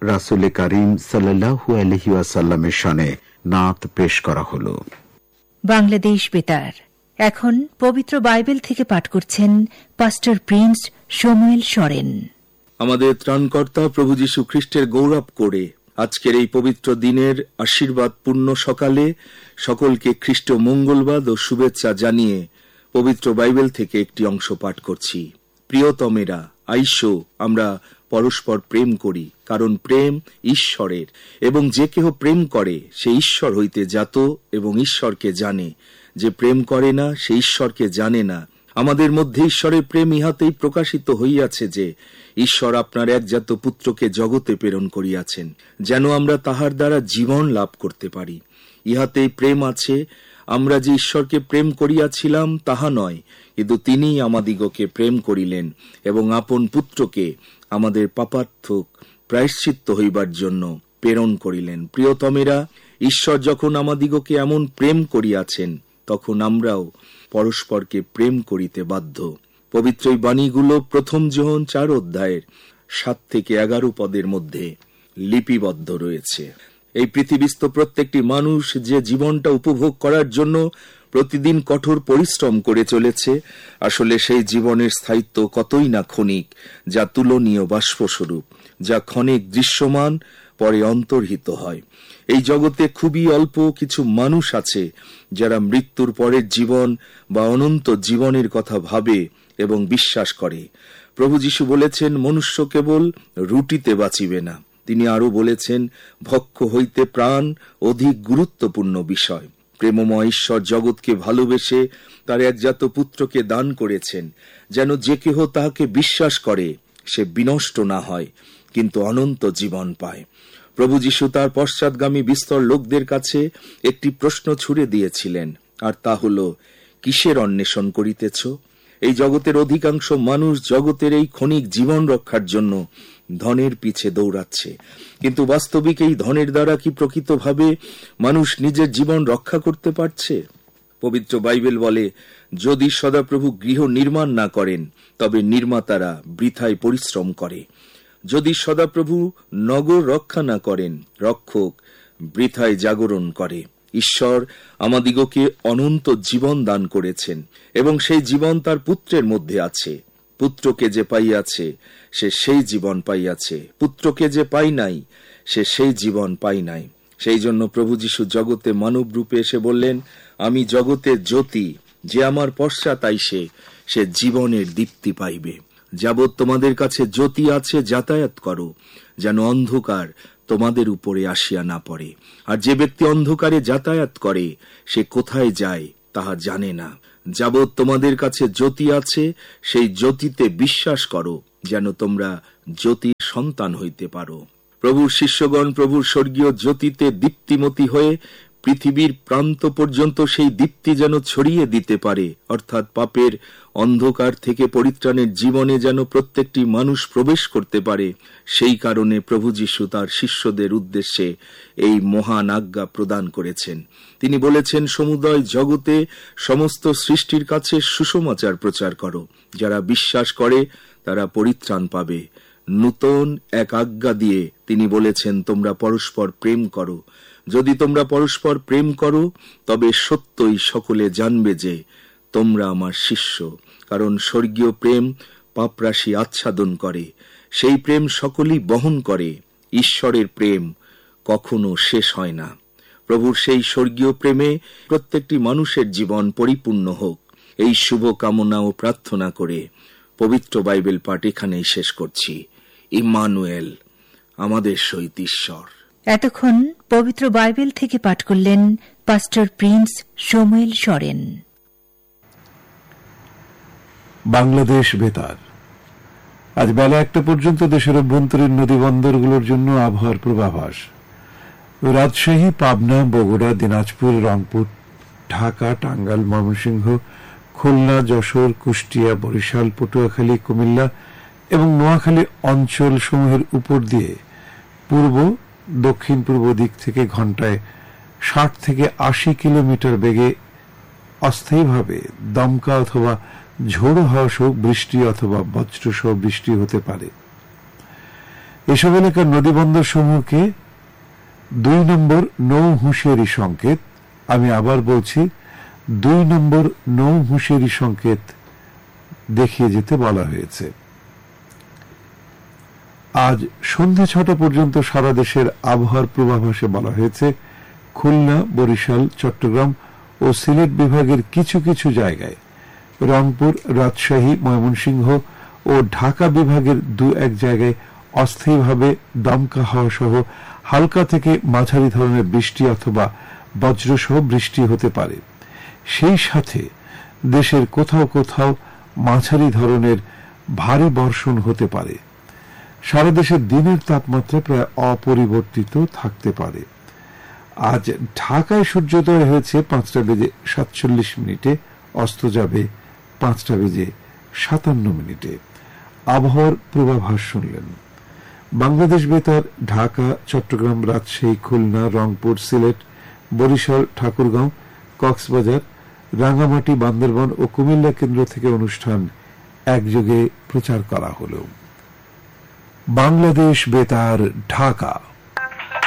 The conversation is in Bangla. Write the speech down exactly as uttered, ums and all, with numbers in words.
রাসূল কারীম সাল্লাল্লাহু আলাইহি ওয়াসাল্লামের শানে নাত পেশ করা হল। বাংলাদেশ বেতার এখন পবিত্র বাইবেল থেকে পাঠ করছেন পাস্টর প্রিন্স শমুয়েল সরেন। আমাদের ত্রাণকর্তা প্রভু যীশু খ্রিস্টের গৌরব করে আজকের এই পবিত্র দিনের আশীর্বাদ পূর্ণ সকালে সকলকে খ্রিস্ট মঙ্গলবাদ ও শুভেচ্ছা জানিয়ে পবিত্র বাইবেল থেকে একটি অংশ পাঠ করছি। প্রিয়তমেরা, আইসো আমরা পরস্পর প্রেম করি, কারণ প্রেম ঈশ্বরের, এবং যে কেহ প্রেম করে সে ঈশ্বর হইতে জাত এবং ঈশ্বরকে জানে। যে প্রেম করে না সে ঈশ্বরকে জানে না। আমাদের মধ্যে ঈশ্বরের প্রেম ইহাতেই প্রকাশিত হইয়াছে যে ঈশ্বর আপনার একজাত পুত্রকে জগতে প্রেরণ করিয়াছেন, যেন আমরা তাহার দ্বারা জীবন লাভ করতে পারি। ইহাতেই প্রেম আছে, আমরা যে ঈশ্বরকে প্রেম করিয়াছিলাম তাহা নয়, কিন্তু তিনি আমাদিগকে প্রেম করিলেন এবং আপন পুত্রকে আমাদের পাপার্থক প্রায়শ্চিত্ত হইবার জন্য প্রেরণ করিলেন। প্রিয়তমেরা, ঈশ্বর যখন আমাদিগকে এমন প্রেম করিয়াছেন, তখন আমরাও পরস্পরকে প্রেম করিতে বাধ্য। পবিত্র এই বাণীগুলো প্রথম যোহন চার অধ্যায়ের সাত থেকে এগারো পদের মধ্যে লিপিবদ্ধ রয়েছে। এই পৃথিবীস্থ প্রত্যেকটি মানুষ যে জীবনটা উপভোগ করার জন্য প্রতিদিন কঠোর পরিশ্রম করে চলেছে, আসলে সেই জীবনের স্থায়িত্ব কতই না ক্ষণিক, যা তুলনীয় বাষ্পস্বরূপ, যা ক্ষণিক দৃশ্যমান পরে অন্তর্হিত হয়। এই জগতে খুবই অল্প কিছু মানুষ আছে যারা মৃত্যুর পরের জীবন বা অনন্ত জীবনের কথা ভাবে এবং বিশ্বাস করে। প্রভু যীশু বলেছেন, মনুষ্য কেবল রুটিতে বাঁচিবে না। তিনি আরো বলেছেন, ভক্ষ হইতে প্রাণ অধিক গুরুত্বপূর্ণ বিষয়। প্রেমময় ঈশ্বর জগৎকে ভালোবেসে তার একজাত পুত্রকে দান করেছেন, যেন যে কেহ তাহাকে বিশ্বাস করে সে বিনষ্ট না হয়, কিন্তু অনন্ত জীবন পায়। প্রভু যীশু তার পশ্চাৎগামী বিস্তর লোকদের কাছে একটি প্রশ্ন ছুড়ে দিয়েছিলেন, আর তা হল, কিসের অন্বেষণ করিতেছ? এই জগতের অধিকাংশ মানুষ জগতের এই ক্ষণিক জীবন রক্ষার জন্য ধনের পিছে দৌড়াচ্ছে, কিন্তু বাস্তবিক এই ধনের দ্বারা কি প্রকৃতভাবে মানুষ নিজের জীবন রক্ষা করতে পারছে? পবিত্র বাইবেল বলে, যদি সদাপ্রভু গৃহ নির্মাণ না করেন তবে নির্মাতারা বৃথায় পরিশ্রম করে। যদি সদাপ্রভু নগর রক্ষা না করেন রক্ষক বৃথায় জাগরণ করে। ঈশ্বর আমাদিগকে অনন্ত জীবন দান করেছেন এবং সেই জীবন তার পুত্রের মধ্যে আছে। পুত্রকে যে পাইয়াছে সে সেই জীবন পাইয়াছে, পুত্রকে যে পাই নাই সে সেই জীবন পাই নাই। সেই জন্য প্রভু যীশু জগতে মানব রূপে এসে বললেন, আমি জগতের জ্যোতি, যে আমার পশ্চাৎ আইসে সে জীবনের দীপ্তি পাইবে। যাবৎ তোমাদের কাছে জ্যোতি আছে যাতায়াত করো, যেন অন্ধকার তোমাদের উপরে আসিয়া না পড়ে। আর যে ব্যক্তি অন্ধকারে যাতায়াত করে সে কোথায় যায় তাহা জানে না। যাবৎ তোমাদের কাছে জ্যোতি আছে সেই জ্যোতিতে বিশ্বাস করো, যেন তোমরা জ্যোতির সন্তান হইতে পারো। প্রভুর শিষ্যগণ প্রভুর স্বর্গীয় জ্যোতিতে দীপ্তিমতী হয়ে পৃথিবীর প্রান্ত পর্যন্ত সেই দীপ্তি যেন ছড়িয়ে দিতে পারে, অর্থাৎ পাপের অন্ধকার থেকে পরিত্রাণের জীবনে যেন প্রত্যেকটি মানুষ প্রবেশ করতে পারে। সেই কারণে প্রভু যীশু তার শিষ্যদের উদ্দেশ্যে এই মহান আজ্ঞা প্রদান করেছেন। তিনি বলেছেন, সমুদয় জগতে সমস্ত সৃষ্টির কাছে সুসমাচার প্রচার করো। যারা বিশ্বাস করে তারা পরিত্রাণ পাবে। নূতন এক আজ্ঞা দিয়ে তিনি বলেছেন, তোমরা পরস্পর প্রেম করো। যদি তোমরা পরস্পর প্রেম করো তবে সত্যই সকলে জানবে যে তোমরা আমার শিষ্য, কারণ স্বর্গীয় প্রেম পাপরাশি আচ্ছাদন করে। সেই প্রেম সকলেই বহন করে। ঈশ্বরের প্রেম কখনো শেষ হয় না। প্রভুর সেই স্বর্গীয় প্রেমে প্রত্যেকটি মানুষের জীবন পরিপূর্ণ হোক, এই শুভ কামনা ও প্রার্থনা করে পবিত্র বাইবেল পাঠ এখানেই শেষ করছি। ইম্মানুয়েল, আমাদের সহিত ঈশ্বর। এতক্ষণ পবিত্র বাইবেল থেকে পাঠ করলেন পাস্টর প্রিন্স শমুয়েল সরেন। বাংলাদেশ বেতার আজ বেলা একটা পর্যন্ত দেশের অভ্যন্তরীণ নদী বন্দরগুলোর জন্য আবহাওয়ার পূর্বাভাস। রাজশাহী, পাবনা, বগুড়া, দিনাজপুর, রংপুর, ঢাকা, টাঙ্গাইল, ময়মনসিংহ, খুলনা, যশোর, কুষ্টিয়া, বরিশাল, পটুয়াখালী, কুমিল্লা এবং নোয়াখালী অঞ্চল সমূহের উপর দিয়ে পূর্ব দক্ষিণ পূর্ব দিক থেকে ঘন্টায় ষাট থেকে আশি কিলোমিটার বেগে অস্থায়ীভাবে দমকা অথবা ঝোড়ো হাওয়া সহ বৃষ্টি অথবা বজ্রসহ বৃষ্টি হতে পারে। এসব এলাকার নদীবন্দর সমূহকে দুই নম্বর নৌ হুঁশিয়ারি সংকেত, আমি আবার বলছি দুই নম্বর নৌ হুঁশিয়ারি সংকেত দেখিয়ে যেতে বলা হয়েছে। আজ সন্ধ্যা ছটা পর্যন্ত সারা দেশের আবহাওয়ার পূর্বাভাসে বলা হয়েছে খুলনা, বরিশাল, চট্টগ্রাম ও সিলেট বিভাগের কিছু কিছু জায়গায়, রংপুর, রাজশাহী, ময়মনসিংহ ও ঢাকা বিভাগের দু এক জায়গায় অস্থায়ীভাবে দমকা হাওয়া সহ হালকা থেকে মাঝারি ধরনের বৃষ্টি অথবা বজ্রসহ বৃষ্টি হতে পারে। সেই সাথে দেশের কোথাও কোথাও মাঝারি ধরনের ভারী বর্ষণ হতে পারে। সারা দেশের দিনের তাপমাত্রা প্রায় অপরিবর্তিত থাকতে পারে। আজ ঢাকায় সূর্যোদয় হয়েছে পাঁচটা বেজে সাতচল্লিশ মিনিটে, অস্ত যাবে পাঁচটা বেজে সাতান্ন মিনিটে। আবহাওয়ার পূর্বাভাস শুনলেন। বাংলাদেশ বেতার ঢাকা, চট্টগ্রাম, রাজশাহী, খুলনা, রংপুর, সিলেট, বরিশাল, ঠাকুরগাঁও, কক্সবাজার, রাঙ্গামাটি, বান্দরবান ও কুমিল্লা কেন্দ্র থেকে অনুষ্ঠান একযোগে প্রচার করা হল। বাংলাদেশ বেতার ঢাকা।